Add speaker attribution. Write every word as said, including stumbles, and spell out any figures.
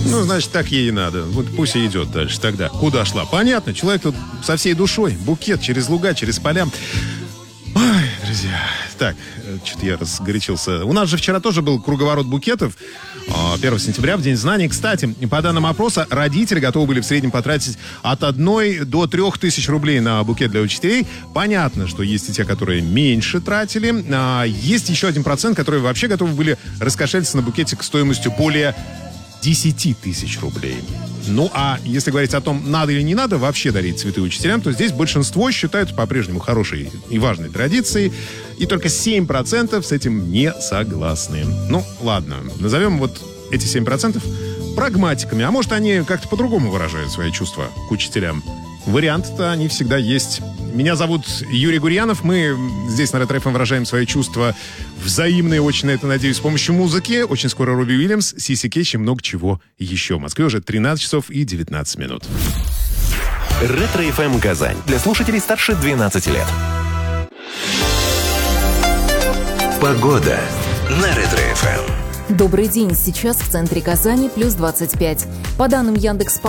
Speaker 1: Ну, значит, так ей и надо. Вот пусть и идет дальше тогда. Куда шла? Понятно, человек тут со всей душой. Букет через луга, через поля. Ой, друзья. Так, что-то я разгорячился. У нас же вчера тоже был круговорот букетов. первого сентября, в День знаний. Кстати, по данным опроса, родители готовы были в среднем потратить от одной до трех тысяч рублей на букет для учителей. Понятно, что есть и те, которые меньше тратили. А есть еще один процент, которые вообще готовы были раскошелиться на букетик стоимостью более десять тысяч рублей. Ну, а если говорить о том, надо или не надо вообще дарить цветы учителям, то здесь большинство считают по-прежнему хорошей и важной традицией, и только семь процентов с этим не согласны. Ну, ладно, назовем вот эти семь процентов прагматиками, а может, они как-то по-другому выражают свои чувства к учителям. Варианты-то они всегда есть. Меня зовут Юрий Гурьянов. Мы здесь на Ретро эф эм выражаем свои чувства взаимные, очень на это надеюсь, с помощью музыки. Очень скоро Робби Уильямс, Сиси Кетч и много чего еще. В Москве уже тринадцать часов и девятнадцать минут.
Speaker 2: Ретро эф эм Казань. Для слушателей старше двенадцати лет. Погода на Ретро эф эм.
Speaker 3: Добрый день. Сейчас в центре Казани плюс двадцать пять. По данным Яндекс.